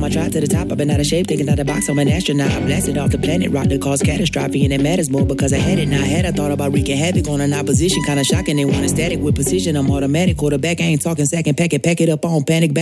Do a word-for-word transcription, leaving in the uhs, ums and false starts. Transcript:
I tried to the top, I've been out of shape, thinking out of the box, I'm an astronaut. I blasted off the planet, rock that caused catastrophe, and it matters more because I had it. Now I had, I thought about wreaking havoc on an opposition, kinda shocking. They want a static with precision, I'm automatic, quarterback, I ain't talking second, pack it, pack it up on panic back.